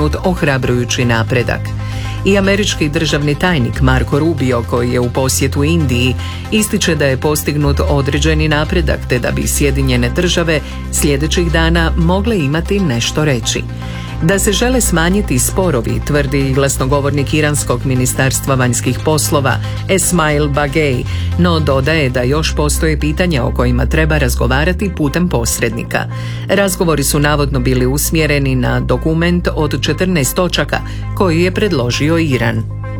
postignut ohrabrujući napredak. I američki državni tajnik Marco Rubio, koji je u posjetu Indiji, ističe da je postignut određeni napredak te da bi Sjedinjene države sljedećih dana mogle imati nešto reći. Da se žele smanjiti sporovi, tvrdi glasnogovornik Iranskog ministarstva vanjskih poslova Esmail Bagej, no dodaje da još postoje pitanja o kojima treba razgovarati putem posrednika. Razgovori su navodno bili usmjereni na dokument od 14 točaka koji je predložio Iran.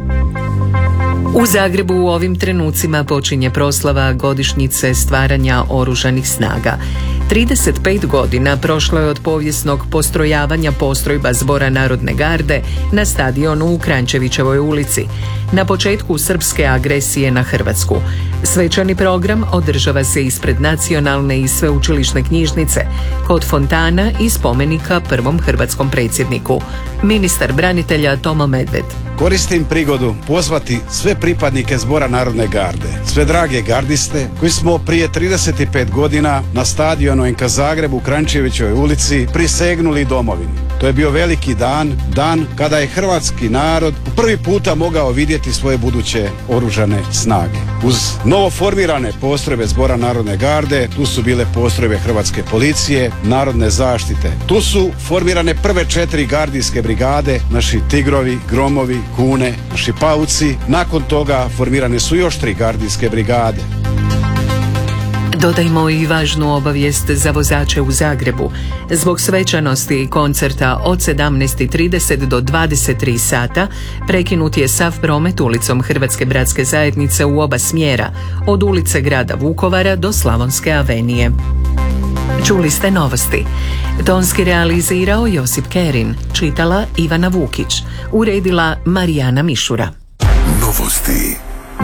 U Zagrebu u ovim trenucima počinje proslava godišnjice stvaranja Oružanih snaga. 35 godina prošlo je od povijesnog postrojavanja postrojba Zbora narodne garde na stadionu u Kranjčevićevoj ulici, na početku srpske agresije na Hrvatsku. Svečani program održava se ispred Nacionalne i sveučilišne knjižnice, kod fontana i spomenika prvom hrvatskom predsjedniku. Ministar branitelja Tomo Medved. Koristim prigodu pozvati sve pripadnike Zbora narodne garde, sve drage gardiste koji smo prije 35 godina na stadionu NK Zagreb u Kranjčevićevoj ulici prisegnuli domovini. To je bio veliki dan kada je hrvatski narod prvi puta mogao vidjeti svoje buduće oružane snage. Uz novoformirane postrojbe Zbora narodne garde, tu su bile postrojbe Hrvatske policije, narodne zaštite. Tu su formirane prve 4 gardijske brigade, naši Tigrovi, Gromovi, Kune, naši Pauci. Nakon toga formirane su još 3 gardijske brigade. Dodajmo i važnu obavijest za vozače u Zagrebu. Zbog svečanosti koncerta od 17:30 do 23 sata prekinut je sav promet ulicom Hrvatske bratske zajednice u oba smjera, od ulice grada Vukovara do Slavonske avenije. Čuli ste novosti. Tonski realizirao Josip Kerin, čitala Ivana Vukić, uredila Marijana Mišura. Novosti.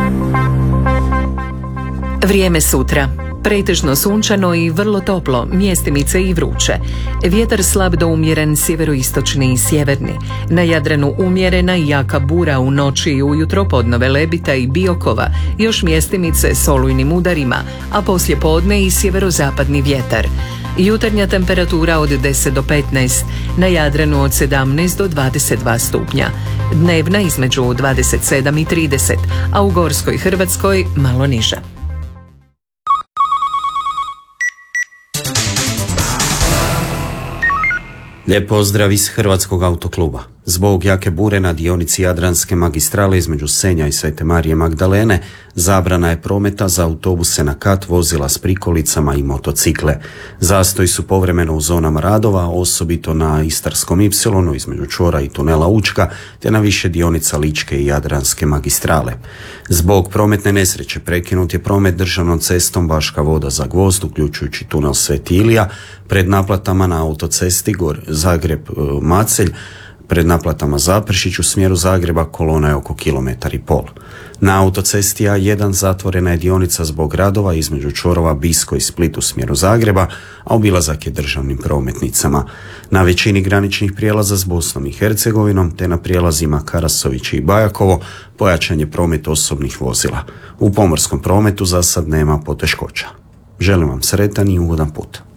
Vrijeme sutra. Pretežno sunčano i vrlo toplo, mjestimice i vruće. Vjetar slab do umjeren sjeveroistočni i sjeverni. Na Jadranu umjerena i jaka bura u noći i ujutro pod Velebita i Biokova, još mjestimice s olujnim udarima, a poslije podne i sjeverozapadni vjetar. Jutarnja temperatura od 10 do 15, na Jadranu od 17 do 22 stupnja. Dnevna između 27 i 30, a u Gorskoj Hrvatskoj malo niža. Lijep pozdrav iz Hrvatskog autokluba. Zbog jake bure na dionici Jadranske magistrale između Senja i Svete Marije Magdalene zabrana je prometa za autobuse na kat, vozila s prikolicama i motocikle. Zastoji su povremeno u zonama radova, osobito na Istarskom Ipsilonu između čvora i tunela Učka, te na više dionica Ličke i Jadranske magistrale. Zbog prometne nesreće prekinut je promet državnom cestom Baška Voda za Gvozd, uključujući tunel Sveti Ilija, pred naplatama na autocesti Zagreb-Macelj, pred naplatama Zaprešić u smjeru Zagreba kolona je oko 1,5 km. Na autocesti A1 zatvorena je dionica zbog radova između čvorova Bisko i Split u smjeru Zagreba, a obilazak je državnim prometnicama. Na većini graničnih prijelaza s Bosnom i Hercegovinom te na prijelazima Karasović i Bajakovo pojačan je promet osobnih vozila. U pomorskom prometu za sad nema poteškoća. Želim vam sretan i ugodan put.